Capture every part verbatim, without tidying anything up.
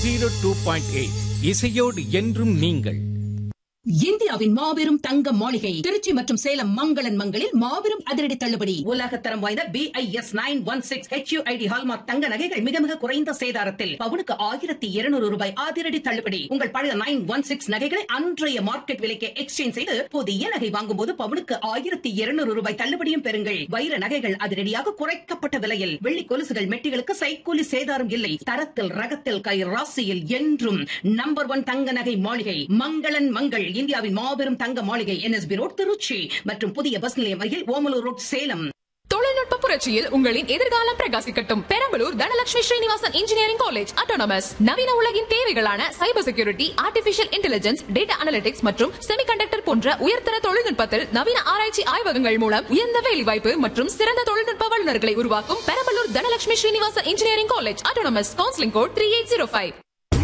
Zero two point eight இசையோடு என்றும் நீங்கள். இந்தியாவின் மாபெரும் தங்க மாளிகை திருச்சி மற்றும் சேலம் மங்களன் மங்களில் மாபெரும் அதிரடி தள்ளுபடி. உலகத்தரம் வாய்ந்த B I S nine one six H you I D hallmark தங்க நகைகள் மிக மிக குறைந்த சேதாரத்தில் பவுனுக்கு ஆயிரத்தி இருநூறு ரூபாய் அதிரடி தள்ளுபடி. உங்கள் பழைய நைன் ஒன் சிக்ஸ் நகைகளை அன்றைய மார்க்கெட் விலைக்கு எக்ஸ்சேஞ்ச் செய்து புதிய நகை வாங்கும் போது பவுனுக்கு ஆயிரத்தி இருநூறு ரூபாய் தள்ளுபடியும் பெறுங்கள். வைர நகைகள் அதிரடியாக குறைக்கப்பட்ட விலையில். வெள்ளி கொலுசுகள் மெட்டிகளுக்கு சைக்கூலி சேதாரம் இல்லை. தரத்தில் ரகத்தில் கை ராசியில் என்றும் நம்பர் ஒன் தங்க நகை மாளிகை மங்களன் மங்கள். இந்தியாவின் மாபெரும் தங்க மாளிகை N S B road Trichy மற்றும் புதிய பஸ் நிலையம் அருகில் ஓமலூர் ரோட் சேலம். தொழில்நுட்ப புரட்சியில் உங்களின் எதிர்காலம் பிரகாசிக்கட்டும். Perambalur Dhanalakshmi Srinivasan engineering college autonomous. நவீன உலகின் தேவைகளான cyber security, artificial intelligence, data analytics மற்றும் செமிகண்டக்டர் போன்ற உயர்தர தொழில்நுட்பத்தில் நவீன ஆராய்ச்சி ஆய்வகங்கள் மூலம் உயர்ந்த வேலைவாய்ப்பு மற்றும் சிறந்த தொழில்நுட்ப வல்லுநர்களை உருவாக்கும் Perambalur Dhanalakshmi Srinivasan engineering college autonomous. Counselling code three eight zero five.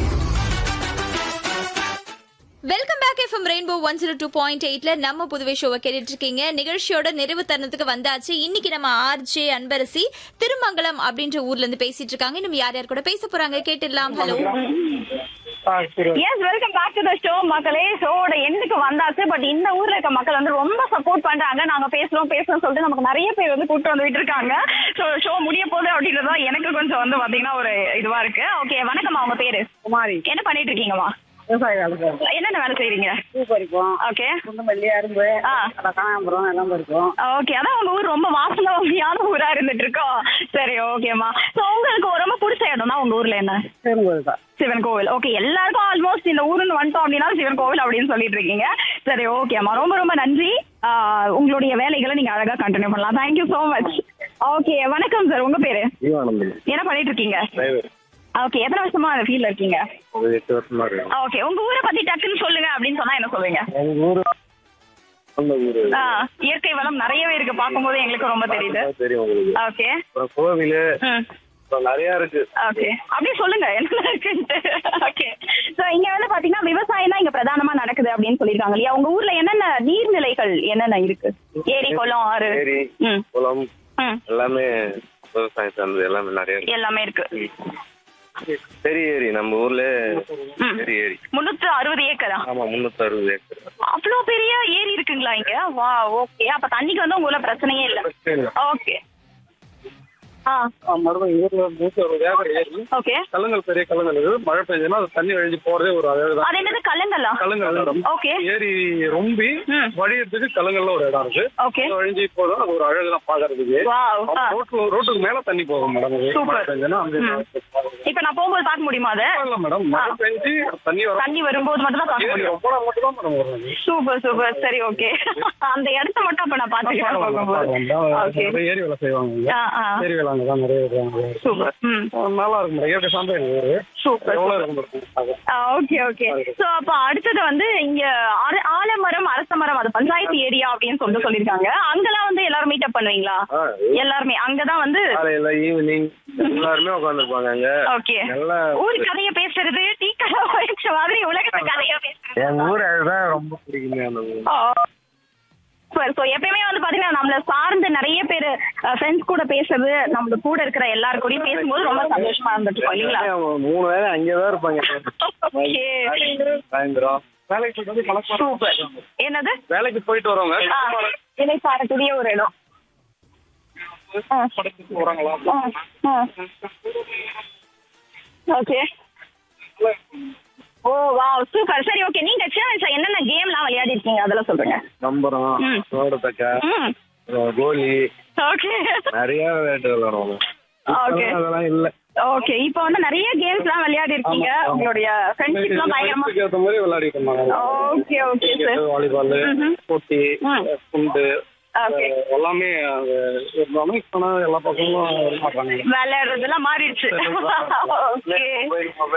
Welcome back FM rainbow one zero two point எயிட்ல நம்ம புதுவை ஷோவை கேட்டுட்டு இருக்கீங்க. நிகழ்ச்சியோட நிறைவு தருணத்துக்கு வந்தாச்சு. இன்னைக்கு நம்ம ஆர்ஜே அன்பரசி திருமங்கலம் அப்படின்ற ஊர்ல இருந்து பேசிட்டு இருக்காங்க. இன்னும் யார் யார் கூட பேச போறாங்க கேட்டுடலாம். Hello, yes welcome back to the show மக்களே. ஷோட எண்டுக்கு வந்தாச்சு. பட் இந்த ஊர்ல இருக்க மக்கள் வந்து ரொம்ப சப்போர்ட் பண்றாங்க. நாங்க பேசுறோம் பேசுறோம் சொல்லிட்டு நமக்கு நிறைய பேர் வந்து கூட்டு வந்துட்டு இருக்காங்க. ஸோ ஷோ முடிய போகுது அப்படின்றதா எனக்கு கொஞ்சம் வந்து பாத்தீங்கன்னா ஒரு இதுவா இருக்கு. ஓகே, வணக்கம்மா, உங்க பேரு? குமாரி. என்ன பண்ணிட்டு இருக்கீங்கம்மா? விவசாய வேலை செய்யறோம். என்னென்ன வேலை செய்றீங்க? பூ பறிப்போம். ஓகே. குண்டுமல்லி, அரும்பு, காணாம்பரம் எல்லாம் பறிப்போம். ஓகே, அதான் உங்க ஊர் ரொம்ப வாசனையான ஊரா இருந்துட்டு இருக்கோம். சரி, ஓகேம்மா. ஸோ உங்களுக்கு ரொம்ப பிடிச்ச இடம்னா உங்க ஊர்ல என்ன? சிவன் கோவில் தான். சிவன் கோவில். ஓகே, எல்லாருக்கும் ஆல்மோஸ்ட் இந்த ஊருன்னு வந்துட்டோம் அப்படின்னா சிவன் கோவில் அப்படின்னு சொல்லிட்டு இருக்கீங்க. சரி, ஓகேம்மா, ரொம்ப ரொம்ப நன்றி. உங்களுடைய வேலைகளை நீங்க அழகா கண்டினியூ பண்ணலாம். Thank you so much. ஓகே, வணக்கம் சார், உங்க பேரு? என்ன பண்ணிட்டு இருக்கீங்க? ஓகே, எத்தனை வருஷமா அந்த ஃபீல்ட்ல இருக்கீங்க? ஒரு எட்டு வருஷமா இருக்கு. ஓகே, உங்க ஊரை பத்தி டக்குன்னு சொல்லுங்க அப்படின்னு சொன்னா என்ன சொல்லுவீங்க? உங்க ஊரு அந்த ஊரு இயற்கை வளம் நிறையவே இருக்கு, பார்க்கும்போது எங்களுக்கு ரொம்ப தெரியுது. தெரியும் உங்களுக்கு. ஓகே, அப்புறம் கோவில் நிறைய இருக்கு. ஓகே, அப்படியே சொல்லுங்க என்ன இருக்குன்ட்டு. ஓகே, சோ இங்க வந்து பாத்தீங்கன்னா விவசாயம் தான் இங்க பிரதானமா நடக்குது அப்படின்னு சொல்லிருக்காங்க இல்லையா? உங்க ஊர்ல என்னென்ன நீர்நிலைகள் என்னென்ன இருக்கு? ஏரி, குளம், ஆறு, ஏரி, குளம் எல்லாமே விவசாயம் சார்ந்தது எல்லாமே நிறைய இருக்கு. எல்லாமே இருக்கு. பெரிய ஏரி நம்ம ஊர்ல பெரிய ஏரி முன்னூத்தி அறுபது ஏக்கரா? ஆமா, முன்னூத்தி அறுபது ஏக்கர். அவ்வளவு பெரிய ஏரி இருக்குங்களா இங்க? வா, ஓகே. அப்ப தண்ணிக்கு வந்து உங்க ஊர்ல பிரச்சனையே இல்ல. ஓகே. கலங்கள் பெரிய கலங்கள் இருக்குது. மழை பெஞ்சதுன்னா அது தண்ணி வழிஞ்சு போறதே ஒரு அழகுதான். அது என்னது கலங்களா? கலங்கள். ஓகே. ஏரி ரொம்பி வழியறதுக்கு கலங்கள்ல ஒரு இடம் இருக்கு. ஓகே. வழிஞ்சு போதும், அது ஒரு அழகுதான் பாக்குறதுக்கு. ரோட்டுக்கு மேல தண்ணி போகும் மேடம். மழை பெஞ்சதுன்னா இப்ப நான் போகும்போது பார்க்க முடியுமா? அதை மேடம் மழை பெஞ்சு தண்ணி தண்ணி வரும்போது மட்டும் தான் பார்க்க முடியும். Super super. சரி, ஓகே. அந்த இடத்த மட்டும் அப்ப நான் பாத்துக்கிறேன். ஏரி வேலை செய்வாங்க. ஏரி வேலை நிறைய சூப்பர். நல்லா இருக்கும். இயற்கை சார்ந்த சூப்பர். Okay okay. சோ அப்ப அடுத்தது வந்து இங்க ஆலமரம், அரச மரம், அது பஞ்சாயத்து ஏரியா அப்படின்னு சொல்லிட்டு சொல்லிருக்காங்க. அங்கெல்லாம் வந்து எல்லாரும் மீட் அப் பண்ணுவீங்களா? எல்லாருமே அங்கதான் வந்து ஈவினிங் எல்லாருமே உட்காந்துருப்பாங்க அங்க. ஓகே. ஊர் கதைய பேசுறது, டீ கடை மாதிரி உலகத்தை கதையா பேசுறது. எங்க ஊர் அதுதான் ரொம்ப பிடிக்குமே அந்த ஊர். சோ எப்பயுமே வந்து பாத்தீங்கன்னா நம்மள சார்ந்து நிறைய பேர் ஃப்ரெண்ட்ஸ் கூட பேசுறது, நம்ம கூட இருக்கிற எல்லாரும் கூடயும் பேசும்போது ரொம்ப சந்தோஷமா இருந்துட்டு இருக்கோம் இல்லீங்களா? மூணு வேளை அங்கேதான் இருப்பாங்க. சூப்பர். என்னது? வேலைக்கு போயிட்டு வரவங்க இதை சாரக்கூடிய ஒரு இடம். ஓகே. ஓ வாவ், சூப்பர். சரி, ஓகே. நீங்க சின்ன வயசுல என்னென்ன கேம்லாம் விளையாடி இருக்கீங்க அதெல்லாம் சொல்லுங்க. நம்பரம், சோடத்தக்கா, கோலி, ஓகே, நிறைய விளையாட்டு விளையாடுவாங்க. ஓகே, அதெல்லாம் இல்ல. ஓகே, இப்போ வந்து நிறைய கேம்ஸ்லாம் விளையாடி இருக்கீங்க. உங்களுடைய ஃப்ரெண்ட்ஷிப்லாம் பயங்கரமா ஏத்த மாதிரி விளையாடிட்டு இருந்தாங்க. Okay okay sir. வாலிபால், போட்டி, குண்டு எல்லாமே எல்லா பக்கமும் விளையாடுறதெல்லாம் மாறிடுச்சு. ஓகே.